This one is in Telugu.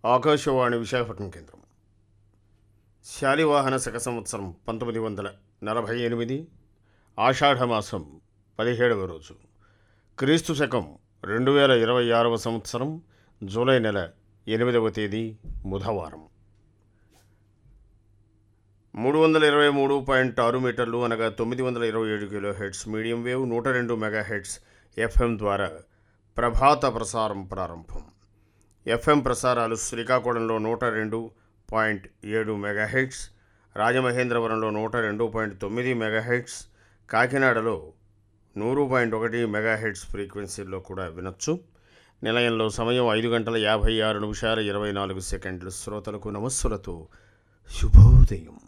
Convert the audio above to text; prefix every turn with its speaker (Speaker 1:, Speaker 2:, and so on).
Speaker 1: ఆకాశవాణి విశాఖపట్నం కేంద్రం. శాలివాహన శక సంవత్సరం 1948 ఆషాఢమాసం 17వ రోజు, క్రీస్తు శకం 2026వ సంవత్సరం జూలై నెల 8వ తేదీ బుధవారం. 323.6 మీటర్లు అనగా 927 kilohertz medium wave, 102 megahertz FM ద్వారా ప్రభాత ప్రసారం ప్రారంభం. ఎఫ్ఎం ప్రసారాలు శ్రీకాకుళంలో 102.7 మెగాహెర్ట్జ్, రాజమహేంద్రవరంలో 102.9 మెగాహెర్ట్జ్, కాకినాడలో 100.1 మెగాహెర్ట్జ్ ఫ్రీక్వెన్సీల్లో కూడా వినొచ్చు. నిలయంలో సమయం 5:56 నిమిషాల 24 సెకండ్లు. శ్రోతలకు నమస్సులతో శుభోదయం.